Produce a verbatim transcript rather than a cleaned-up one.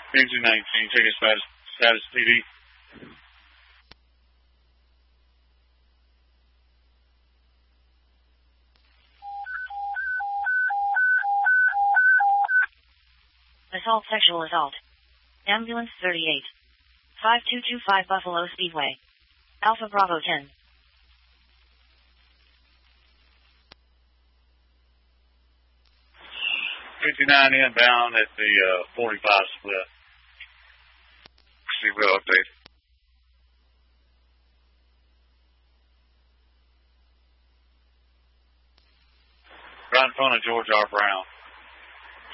Engine nineteen, ticket status, status T D. Assault, sexual assault. Ambulance thirty-eight. five two two five Buffalo Speedway. Alpha Bravo ten. fifty-nine inbound at the uh, forty-five split. Seatbelt update. Right in front of George R. Brown.